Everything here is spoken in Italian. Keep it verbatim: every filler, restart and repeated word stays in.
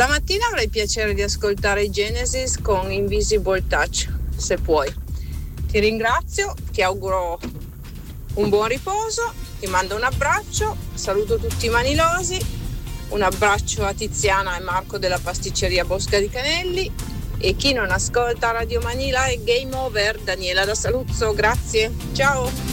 Stamattina avrei piacere di ascoltare Genesis con Invisible Touch, se puoi. Ti ringrazio, ti auguro un buon riposo, ti mando un abbraccio, saluto tutti i manilosi, un abbraccio a Tiziana e Marco della pasticceria Bosca di Canelli, e chi non ascolta Radio Manila è game over. Daniela da Saluzzo, grazie, ciao.